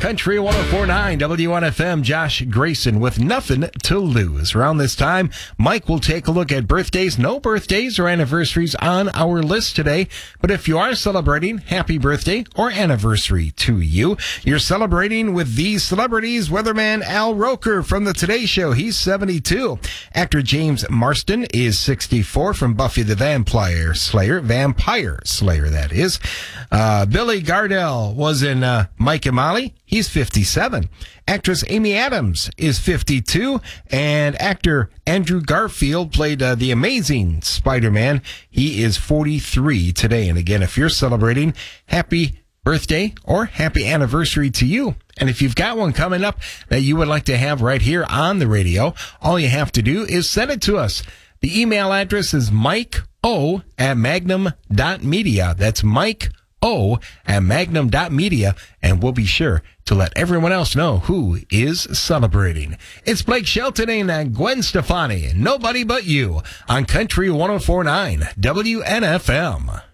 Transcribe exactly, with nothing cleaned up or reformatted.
Country one oh four point nine W N F M. Josh Grayson with nothing to lose. Around this time, Mike will take a look at birthdays. No birthdays or anniversaries on our list today, but if you are celebrating, happy birthday or anniversary to you. You're celebrating with these celebrities. Weatherman Al Roker from the Today Show, he's seventy-two. Actor James Marsden is sixty-four from Buffy the Vampire Slayer. Vampire Slayer, that is. Uh, Billy Gardell was in uh, Mike and Molly. He's fifty-seven. Actress Amy Adams is fifty-two. And actor Andrew Garfield played uh, the Amazing Spider-Man. He is forty-three today. And again, if you're celebrating, happy birthday or happy anniversary to you. And if you've got one coming up that you would like to have right here on the radio, all you have to do is send it to us. The email address is Mike O at magnum dot media. That's Mike O at magnum dot media, and we'll be sure to let everyone else know who is celebrating. It's Blake Shelton and Gwen Stefani, Nobody But You, on Country one oh four point nine W N F M.